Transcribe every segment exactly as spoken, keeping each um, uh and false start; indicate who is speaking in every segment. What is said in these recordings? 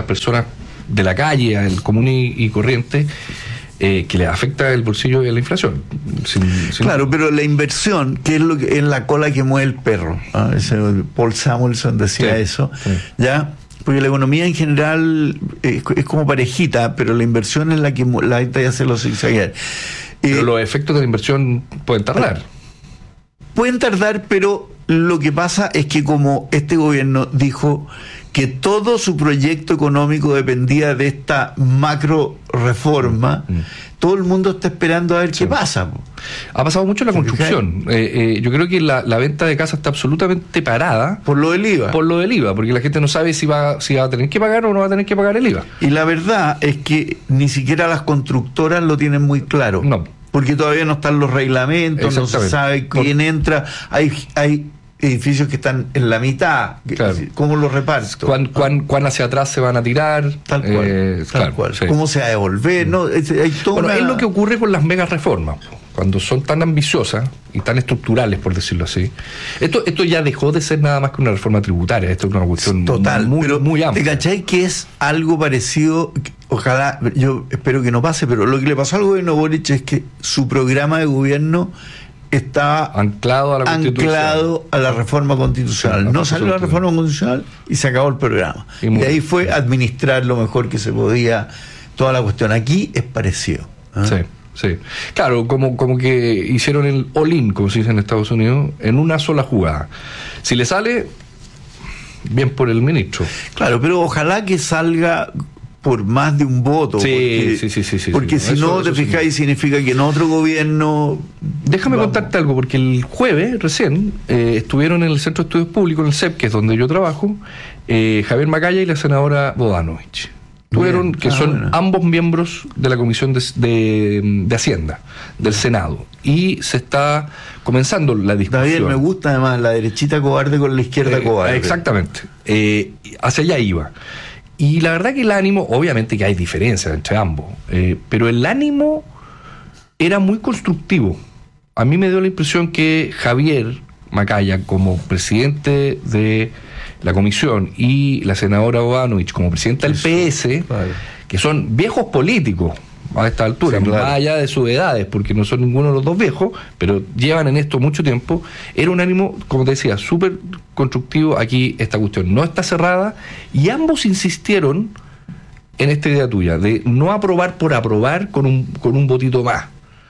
Speaker 1: personas de la calle, al común y, y corriente, eh, que les afecta el bolsillo y la inflación. Sin, sin...
Speaker 2: Claro, pero la inversión, que es lo que es la cola que mueve el perro, ¿ah? Ese Paul Samuelson decía sí, eso, sí. ¿Ya? Porque la economía en general es, es como parejita, pero la inversión es la que la gente hace los zigzaguear.
Speaker 1: Pero
Speaker 2: eh,
Speaker 1: los efectos de la inversión pueden tardar.
Speaker 2: Pueden tardar, pero lo que pasa es que como este gobierno dijo que todo su proyecto económico dependía de esta macro reforma, mm. todo el mundo está esperando a ver sí. qué pasa.
Speaker 1: Ha pasado mucho en la construcción. Eh, eh, yo creo que la, la venta de casa está absolutamente parada.
Speaker 2: Por lo del I V A.
Speaker 1: Por lo del I V A, porque la gente no sabe si va, si va a tener que pagar o no va a tener que pagar el I V A.
Speaker 2: Y la verdad es que ni siquiera las constructoras lo tienen muy claro.
Speaker 1: No.
Speaker 2: Porque todavía no están los reglamentos, no se sabe quién Por... entra. Hay... hay edificios que están en la mitad,
Speaker 1: claro.
Speaker 2: ¿Cómo los reparto?
Speaker 1: ¿Cuán, cuán, cuán hacia atrás se van a tirar?
Speaker 2: Tal cual,
Speaker 1: eh,
Speaker 2: tal
Speaker 1: claro,
Speaker 2: cual.
Speaker 1: Sí.
Speaker 2: ¿Cómo se va a devolver? No, es, hay todo
Speaker 1: bueno,
Speaker 2: una...
Speaker 1: es lo que ocurre con las mega reformas, cuando son tan ambiciosas y tan estructurales, por decirlo así. Esto esto ya dejó de ser nada más que una reforma tributaria, esto es una cuestión
Speaker 2: total,
Speaker 1: muy,
Speaker 2: pero
Speaker 1: muy amplia.
Speaker 2: ¿Te cachai que es algo parecido? Ojalá, yo espero que no pase, pero lo que le pasó al gobierno Boric es que su programa de gobierno estaba
Speaker 1: anclado a la
Speaker 2: anclado a la reforma constitucional. Sí, no salió la reforma constitucional y se acabó el programa. Y, y ahí fue administrar lo mejor que se podía toda la cuestión. Aquí es parecido. ¿eh?
Speaker 1: Sí, sí. Claro, como, como que hicieron el all-in, como se dice en Estados Unidos, en una sola jugada. Si le sale, bien por el ministro.
Speaker 2: Claro, pero ojalá que salga por más de un voto.
Speaker 1: Sí,
Speaker 2: porque,
Speaker 1: sí, sí, sí, sí.
Speaker 2: Porque
Speaker 1: sí,
Speaker 2: si
Speaker 1: no,
Speaker 2: no,
Speaker 1: eso,
Speaker 2: te
Speaker 1: eso
Speaker 2: fijáis,
Speaker 1: sí.
Speaker 2: significa que en otro gobierno...
Speaker 1: Déjame
Speaker 2: vamos.
Speaker 1: contarte algo, porque el jueves, recién, eh, estuvieron en el Centro de Estudios Públicos, en el C E P, que es donde yo trabajo, eh, Javier Macaya y la senadora Bodanovich. Tuvieron, que ah, son bueno. ambos miembros de la Comisión de, de, de Hacienda, del Senado. Y se está comenzando la discusión.
Speaker 2: David, me gusta además la derechita cobarde con la izquierda
Speaker 1: eh,
Speaker 2: cobarde.
Speaker 1: Exactamente. Eh, hacia allá iba. Y la verdad que el ánimo, obviamente que hay diferencias entre ambos, eh, pero el ánimo era muy constructivo. A mí me dio la impresión que Javier Macaya, como presidente de la comisión, y la senadora Bodanovich, como presidenta del P S, vale. que son viejos políticos a esta altura, sí, claro. más allá de sus edades, porque no son ninguno de los dos viejos, pero llevan en esto mucho tiempo, era un ánimo, como te decía, súper constructivo. Aquí esta cuestión no está cerrada, y ambos insistieron en esta idea tuya, de no aprobar por aprobar con un, con un votito más.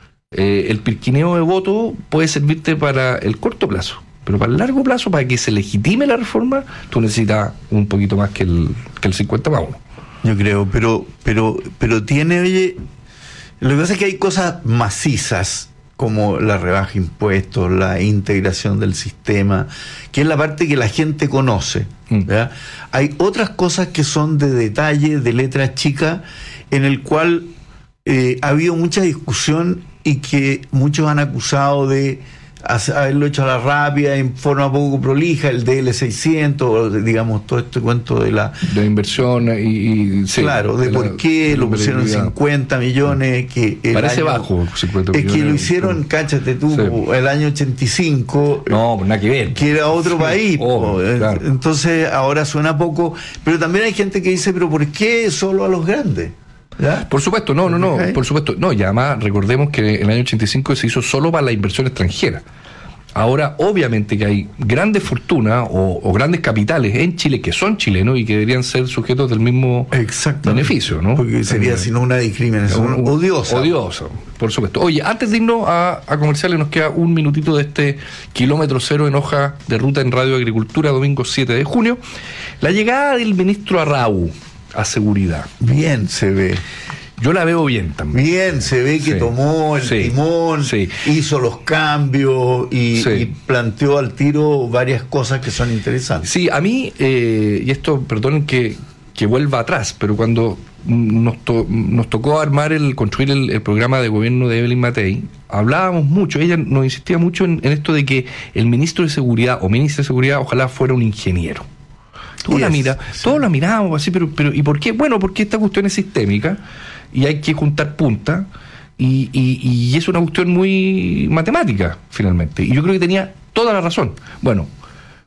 Speaker 1: Eh, el pirquineo de voto puede servirte para el corto plazo, pero para el largo plazo, para que se legitime la reforma, tú necesitas un poquito más que el, que el cincuenta más uno.
Speaker 2: Yo creo, pero, pero, pero tiene, oye, lo que pasa es que hay cosas macizas, como la rebaja de impuestos, la integración del sistema, que es la parte que la gente conoce. ¿verdad? Mm. Hay otras cosas que son de detalle, de letra chica, en el cual eh, ha habido mucha discusión y que muchos han acusado de haberlo hecho a la rápida, en forma poco prolija, el D L seiscientos, digamos, todo este cuento de la...
Speaker 1: De inversión y... y
Speaker 2: sí, claro, de, de por la, qué lo pusieron cincuenta millones, que... El
Speaker 1: Parece
Speaker 2: año,
Speaker 1: bajo, cincuenta millones.
Speaker 2: Es que lo hicieron, cáchate tú, sí. el año ochenta y cinco...
Speaker 1: No, nada que ver.
Speaker 2: Que era otro sí. país. Oh, claro. Entonces, ahora suena poco... Pero también hay gente que dice, pero ¿por qué solo a los grandes? ¿Ya?
Speaker 1: Por supuesto, no, no, no, por supuesto. No, y además recordemos que en el año ochenta y cinco se hizo solo para la inversión extranjera. Ahora, obviamente que hay grandes fortunas o, o grandes capitales en Chile que son chilenos y que deberían ser sujetos del mismo beneficio, ¿no?
Speaker 2: Porque sería, eh, sino una discriminación un, odiosa.
Speaker 1: Odiosa, por supuesto. Oye, antes de irnos a, a comerciales, nos queda un minutito de este kilómetro cero en hoja de ruta en Radio Agricultura, domingo siete de junio. La llegada del ministro Arrau a Seguridad.
Speaker 2: Bien se ve.
Speaker 1: Yo la veo bien también.
Speaker 2: Bien, se ve que sí, tomó el sí, timón, sí. hizo los cambios y, sí. y planteó al tiro varias cosas que son interesantes.
Speaker 1: Sí, a mí, eh, y esto, perdonen que, que vuelva atrás, pero cuando nos, to, nos tocó armar, el construir el, el programa de gobierno de Evelyn Matei, hablábamos mucho, ella nos insistía mucho en, en esto de que el ministro de Seguridad o ministra de Seguridad ojalá fuera un ingeniero. Todos la mira, sí. todos la mirábamos así, pero, pero ¿y por qué? Bueno, porque esta cuestión es sistémica y hay que juntar puntas y, y, y es una cuestión muy matemática, finalmente. Y yo creo que tenía toda la razón. Bueno,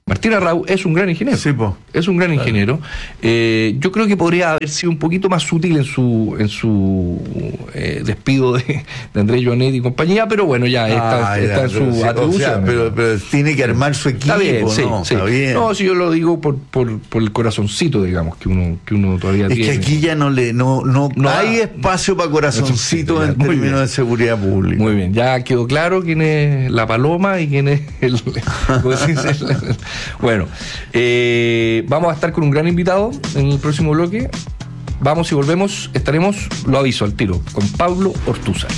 Speaker 1: Martín Arrau es un gran ingeniero.
Speaker 2: Sí, po.
Speaker 1: Es un gran
Speaker 2: Claro.
Speaker 1: ingeniero. Eh, yo creo que podría haber sido un poquito más sutil en su en su eh, despido de, de Andrés Joanet y compañía, pero bueno, ya está,
Speaker 2: Ah,
Speaker 1: está
Speaker 2: ya,
Speaker 1: en su
Speaker 2: pero sí,
Speaker 1: atribución.
Speaker 2: o sea, pero, pero tiene que armar su equipo,
Speaker 1: Está bien, sí,
Speaker 2: ¿no?
Speaker 1: sí.
Speaker 2: Está bien.
Speaker 1: No, si yo lo digo por, por, por el corazoncito, digamos, que uno, que uno todavía
Speaker 2: Es
Speaker 1: tiene.
Speaker 2: que aquí ya no le no no,
Speaker 1: No
Speaker 2: hay
Speaker 1: da.
Speaker 2: espacio para corazoncito en
Speaker 1: Muy
Speaker 2: términos
Speaker 1: bien.
Speaker 2: de seguridad pública.
Speaker 1: Muy bien, ya quedó claro quién es la paloma y quién es el... ¿cómo se dice? El- bueno, eh, vamos a estar con un gran invitado en el próximo bloque. Vamos y volvemos, estaremos, lo aviso al tiro, con Pablo Ortúzar.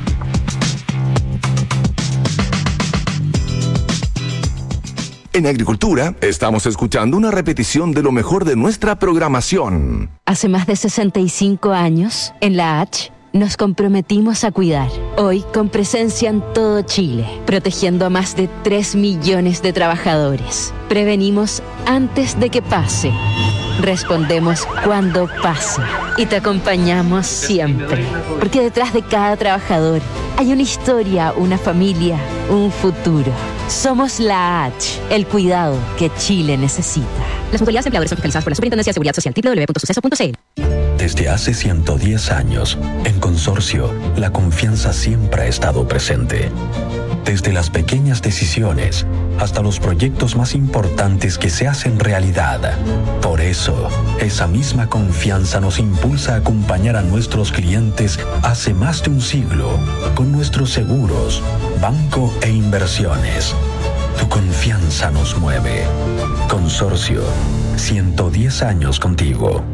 Speaker 3: En Agricultura estamos escuchando una repetición de lo mejor de nuestra programación.
Speaker 4: Hace más de sesenta y cinco años, en la H, nos comprometimos a cuidar. Hoy, con presencia en todo Chile, protegiendo a más de tres millones de trabajadores. Prevenimos antes de que pase. Respondemos cuando pase. Y te acompañamos siempre. Porque detrás de cada trabajador hay una historia, una familia, un futuro. Somos la H, el cuidado que Chile necesita. Las mutualidades de empleadores son fiscalizadas por la Superintendencia de Seguridad Social. doble u doble u doble u punto suceso punto c l.
Speaker 5: Desde hace ciento diez años, en Consorcio, la confianza siempre ha estado presente. Desde las pequeñas decisiones hasta los proyectos más importantes que se hacen realidad. Por eso, esa misma confianza nos impulsa a acompañar a nuestros clientes hace más de un siglo con nuestros seguros, banco e inversiones. Tu confianza nos mueve. Consorcio, ciento diez años contigo.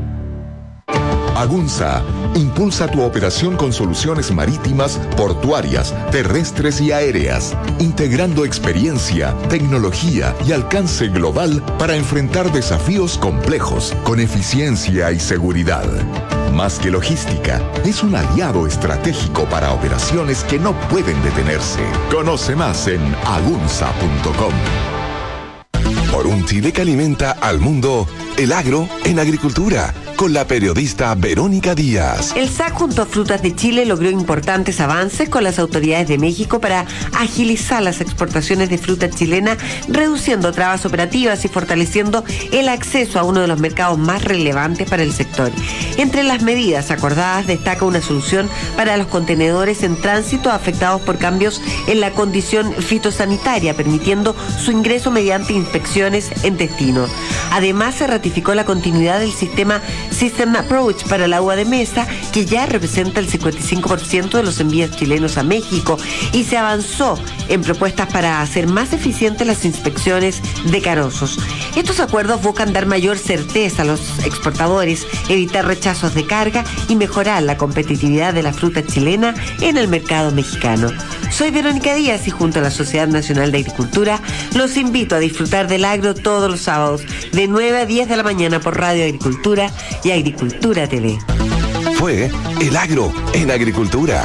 Speaker 3: Agunza impulsa tu operación con soluciones marítimas, portuarias, terrestres y aéreas, integrando experiencia, tecnología y alcance global para enfrentar desafíos complejos con eficiencia y seguridad. Más que logística, es un aliado estratégico para operaciones que no pueden detenerse. Conoce más en agunza punto com. Por un Chile que alimenta al mundo, el agro en agricultura, con la periodista Verónica Díaz.
Speaker 6: El S A C junto a Frutas de Chile logró importantes avances con las autoridades de México para agilizar las exportaciones de fruta chilena, reduciendo trabas operativas y fortaleciendo el acceso a uno de los mercados más relevantes para el sector. Entre las medidas acordadas destaca una solución para los contenedores en tránsito afectados por cambios en la condición fitosanitaria, permitiendo su ingreso mediante inspecciones en destino. Además, se ratificó la continuidad del sistema System Approach para el agua de mesa, que ya representa el cincuenta y cinco por ciento de los envíos chilenos a México, y se avanzó en propuestas para hacer más eficientes las inspecciones de carozos. Estos acuerdos buscan dar mayor certeza a los exportadores, evitar rechazos de carga y mejorar la competitividad de la fruta chilena en el mercado mexicano. Soy Verónica Díaz y junto a la Sociedad Nacional de Agricultura los invito a disfrutar del agro todos los sábados de nueve a diez de la mañana por Radio Agricultura y Agricultura T V.
Speaker 3: Fue El Agro en Agricultura.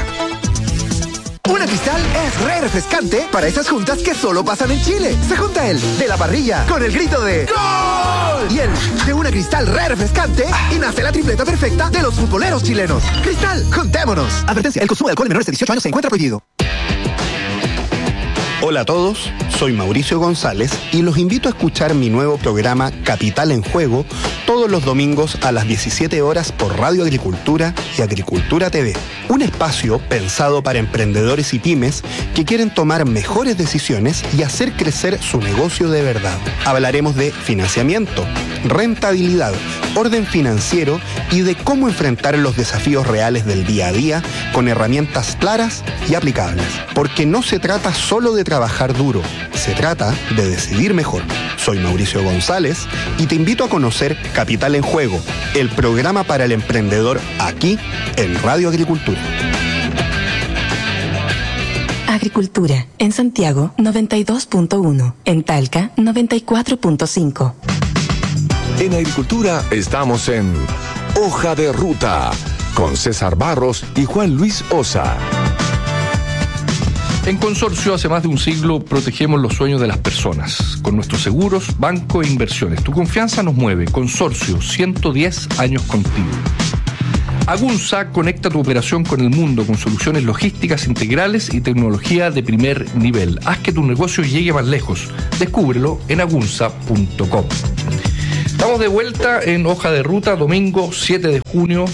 Speaker 7: Una Cristal es re refrescante para esas juntas que solo pasan en Chile. Se junta el de la parrilla con el grito de ¡Gol! Y el de una Cristal re refrescante y nace la tripleta perfecta de los futboleros chilenos. Cristal, juntémonos. Advertencia, el consumo de alcohol en menores de dieciocho años se encuentra prohibido.
Speaker 8: Hola a todos, soy Mauricio González y los invito a escuchar mi nuevo programa Capital en Juego todos los domingos a las diecisiete horas por Radio Agricultura y Agricultura T V. Un espacio pensado para emprendedores y pymes que quieren tomar mejores decisiones y hacer crecer su negocio de verdad. Hablaremos de financiamiento, rentabilidad, orden financiero y de cómo enfrentar los desafíos reales del día a día con herramientas claras y aplicables. Porque no se trata solo de trabajar duro, se trata de decidir mejor. Soy Mauricio González y te invito a conocer Capital en Juego, el programa para el emprendedor aquí en Radio Agricultura.
Speaker 9: Agricultura, en Santiago noventa y dos punto uno, en Talca noventa y cuatro punto cinco.
Speaker 3: En Agricultura estamos en Hoja de Ruta, con César Barros y Juan Luis Osa.
Speaker 1: En Consorcio, hace más de un siglo, protegemos los sueños de las personas con nuestros seguros, banco e inversiones. Tu confianza nos mueve. Consorcio, ciento diez años contigo. Agunza conecta tu operación con el mundo con soluciones logísticas integrales y tecnología de primer nivel. Haz que tu negocio llegue más lejos. Descúbrelo en agunza punto com. Estamos de vuelta en Hoja de Ruta, domingo siete de junio.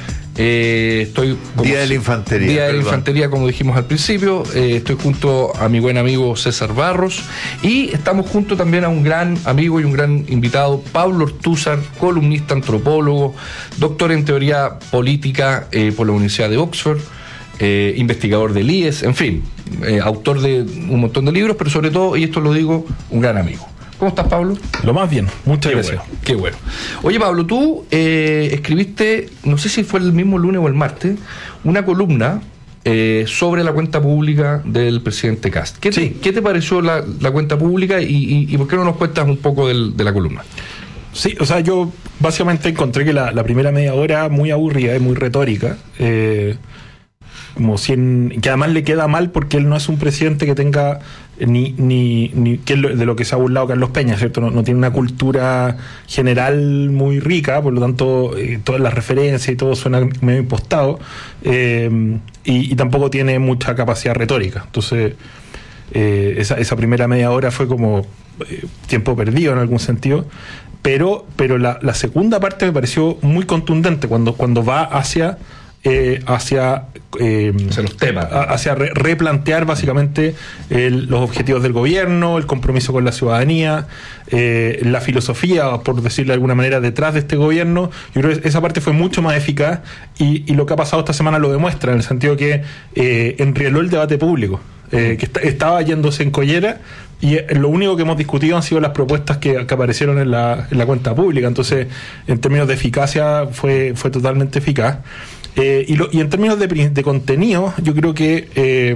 Speaker 1: Eh, estoy como
Speaker 2: Día de la Infantería.
Speaker 1: Día de la
Speaker 2: perdón.
Speaker 1: Infantería, como dijimos al principio. Eh, estoy junto a mi buen amigo César Barros y estamos junto también a un gran amigo y un gran invitado, Pablo Ortúzar, columnista, antropólogo, doctor en teoría política eh, por la Universidad de Oxford, eh, investigador del I E S, en fin, eh, autor de un montón de libros, pero sobre todo, y esto lo digo, un gran amigo. ¿Cómo estás, Pablo?
Speaker 10: Lo más bien, muchas
Speaker 1: Qué
Speaker 10: gracias.
Speaker 1: Bueno, qué bueno. Oye, Pablo, tú eh, escribiste, no sé si fue el mismo lunes o el martes, una columna eh, sobre la cuenta pública del presidente Kast. ¿Qué,
Speaker 10: Sí.
Speaker 1: te, ¿qué te pareció la, la cuenta pública y, y, y por qué no nos cuentas un poco del, de la columna?
Speaker 10: Sí, o sea, yo básicamente encontré que la, la primera media hora muy aburrida y muy retórica. Eh, como si en- que además le queda mal porque él no es un presidente que tenga ni, ni, ni que es lo- de lo que se ha burlado Carlos Peña, ¿cierto? No, no tiene una cultura general muy rica, por lo tanto eh, todas las referencias y todo suena medio impostado, eh, y, y tampoco tiene mucha capacidad retórica. Entonces eh, esa, esa primera media hora fue como eh, tiempo perdido en algún sentido. Pero, pero la, la segunda parte me pareció muy contundente cuando, cuando va hacia eh, hacia, eh,
Speaker 1: Hacia los temas.
Speaker 10: a- hacia re- replantear básicamente el- los objetivos del gobierno, el compromiso con la ciudadanía, eh, la filosofía, por decirlo de alguna manera, detrás de este gobierno. Yo creo que esa parte fue mucho más eficaz y, y lo que ha pasado esta semana lo demuestra, en el sentido que eh, enrieló el debate público, eh, que está- estaba yéndose en collera. Y eh, lo único que hemos discutido han sido las propuestas que, que aparecieron en la, en la cuenta pública. Entonces, en términos de eficacia, fue, fue totalmente eficaz. Eh, y, lo, y en términos de, pri- de contenido, yo creo que eh,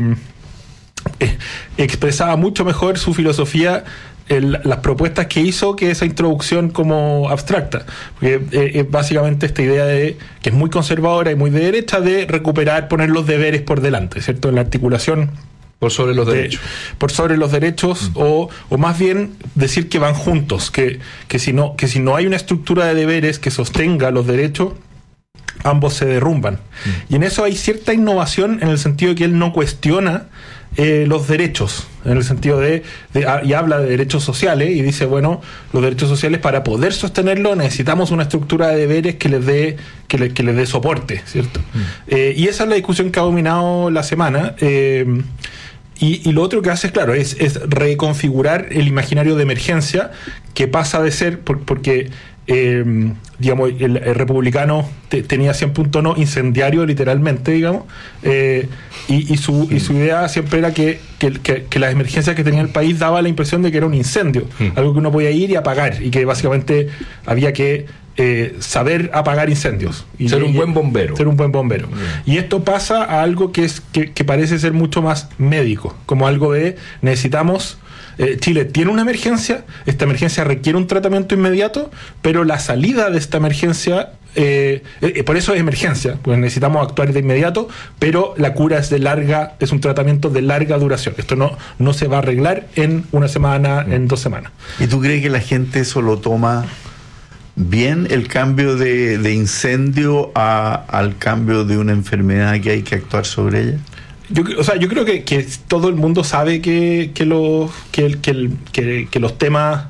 Speaker 10: eh, expresaba mucho mejor su filosofía, el- las propuestas que hizo, que esa introducción como abstracta. Porque eh, es básicamente esta idea de que es muy conservadora y muy de derecha, de recuperar, poner los deberes por delante, ¿cierto? En la articulación
Speaker 1: Por sobre los
Speaker 10: de-
Speaker 1: derechos.
Speaker 10: por sobre los derechos, o, o más bien decir que van juntos, que, que, si no, que si no hay una estructura de deberes que sostenga los derechos, ambos se derrumban. Y en eso hay cierta innovación, en el sentido de que él no cuestiona eh, los derechos, en el sentido de, de- ah, y habla de derechos sociales y dice, bueno, los derechos sociales, para poder sostenerlo necesitamos una estructura de deberes que les dé que le- que les dé soporte, ¿cierto? Eh, y esa es la discusión que ha dominado la semana. eh, Y, y lo otro que hace, claro, es, es reconfigurar el imaginario de emergencia, que pasa de ser, por- porque, eh, digamos, el, el republicano te- tenía siempre un tono incendiario, literalmente, digamos, eh, y, y, su, y su idea siempre era que, que, que- que las emergencias que tenía el país daba la impresión de que era un incendio, algo que uno podía ir y apagar, y que básicamente había que eh, saber apagar incendios. Y,
Speaker 1: Ser un
Speaker 10: y-
Speaker 1: buen bombero.
Speaker 10: Ser un buen bombero. Y esto pasa a algo que es que, que parece ser mucho más médico, como algo de necesitamos. eh, Chile tiene una emergencia, esta emergencia requiere un tratamiento inmediato, pero la salida de esta emergencia, eh, eh, por eso es emergencia, pues necesitamos actuar de inmediato, pero la cura es de larga, es un tratamiento de larga duración. Esto no, no se va a arreglar en una semana, en dos semanas.
Speaker 2: ¿Y tú crees que la gente eso lo toma bien, el cambio de, de incendio a- al cambio de una enfermedad que hay que actuar sobre ella?
Speaker 10: Yo, cre- o sea, yo creo que, que todo el mundo sabe que, que, los, que, el- que, el- que- que los temas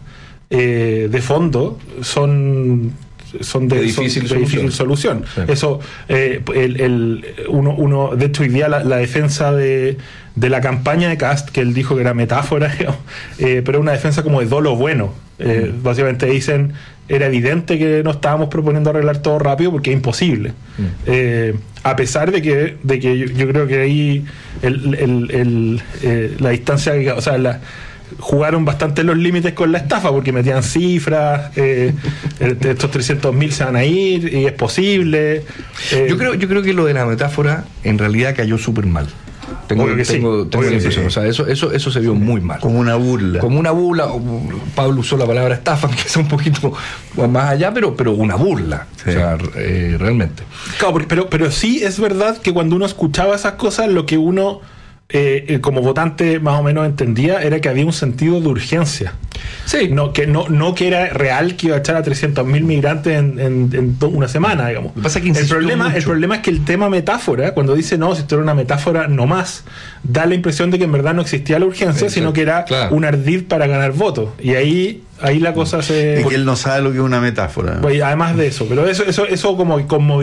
Speaker 10: eh, de fondo son, son de,
Speaker 1: De
Speaker 10: son
Speaker 1: difícil
Speaker 10: de
Speaker 1: solución.
Speaker 10: difícil solución.
Speaker 1: Sí.
Speaker 10: Eso, eh, el, el- uno, uno, de hecho, hoy día la, la defensa de, de la campaña de Kast, que él dijo que era metáfora, digamos, eh, pero una defensa como de dolo bueno. Eh,
Speaker 1: Mm.
Speaker 10: Básicamente dicen, era evidente que no estábamos proponiendo arreglar todo rápido porque es imposible.
Speaker 1: Mm.
Speaker 10: Eh, a pesar de que, de que yo, yo creo que ahí el, el- el, eh, la distancia, o sea, la, jugaron bastante los límites con la estafa, porque metían cifras, eh, eh, estos trescientos mil se van a ir y es posible. eh,
Speaker 1: Yo creo, yo creo que lo de la metáfora en realidad cayó súper mal. Tengo,
Speaker 10: Obvio que sí,
Speaker 1: tengo, tengo
Speaker 10: obvio
Speaker 1: la
Speaker 10: que
Speaker 1: impresión.
Speaker 10: sí.
Speaker 1: O sea, eso, eso, eso se vio muy mal.
Speaker 2: Como una burla.
Speaker 1: Como una burla. o- Pablo usó la palabra estafa, que es un poquito más allá, pero, pero una burla.
Speaker 2: Sí.
Speaker 1: O sea, eh, realmente.
Speaker 10: Claro, porque- pero, pero sí es verdad que cuando uno escuchaba esas cosas, lo que uno eh, eh, como votante más o menos entendía, era que había un sentido de urgencia.
Speaker 1: Sí.
Speaker 10: No que, no, no que era real que iba a echar a trescientos mil migrantes en, en, en to- una semana, digamos.
Speaker 1: Lo que pasa es que
Speaker 10: el,
Speaker 1: insistió
Speaker 10: problema,
Speaker 1: mucho.
Speaker 10: el problema es que el tema metáfora, cuando dice no, si esto era una metáfora, no más, da la impresión de que en verdad no existía la urgencia,
Speaker 1: Exacto.
Speaker 10: sino que era
Speaker 1: Claro.
Speaker 10: un ardid para ganar votos. Y ahí, ahí la cosa se...
Speaker 2: Es que él no sabe lo que es una metáfora.
Speaker 10: Pues, además de eso, pero eso, eso, eso como conmovió